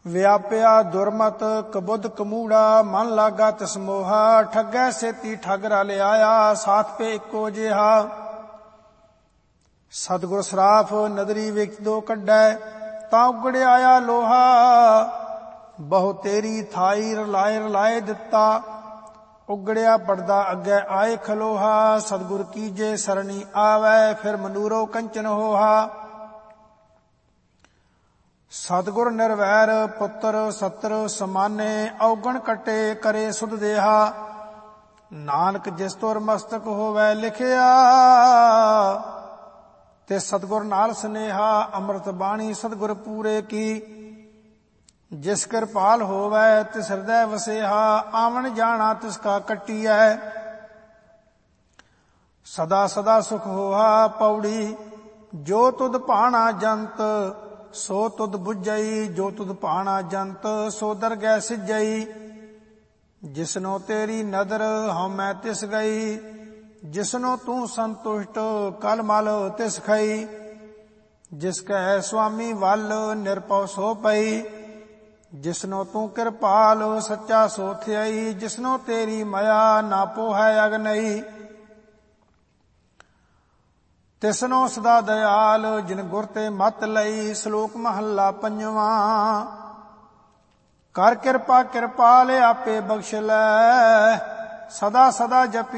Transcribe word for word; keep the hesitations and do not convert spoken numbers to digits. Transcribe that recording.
व्याप्या दुर्मत कबुद कमूड़ा मन लागा तिस मोहा ठगै सेती ठग रल आया साथ पे इको जिहा सतगुर सराफ नदरी विच दो कड्डै तां उगड़ आया लोहा बहु तेरी थाई रलाए रलाए दिता उगड़िया पड़दा अग्गै आए खलोहा सतगुर कीजे सरणी आवै फिर मनूरो कंचन होहा सतगुर निर्वैर पुत्र सत्र समाने औगण कटे करे सुध देहा नानक जिस तुर मस्तक होवै लिखिया ते सतगुर नाल स्नेहा अमृत बाणी सतगुर पूरे की जिस कृपाल होवै तिस हृदय वसेहा आवन जाना तिसका कटिया सदा सदा सुख होहा पौड़ी जो तुद भाना जंत सो तुद बुझई जो तुद भाना जंत सो दरगह सिजई जिसनो तेरी नदर हम मैं तिस गई जिसनो तू संतुष्ट कल मल तिस खई जिसकै स्वामी वल निरपौ सो पई जिसनो तू कृपाल सच्चा सो थियई जिसनो तेरी मया ना पोहै अगनई तिसनो सदा दयाल जिन गुर ते मत लई श्लोक महला पंजवा कर कृपा कृपाल आपे बख्श लै सदा सदा जपी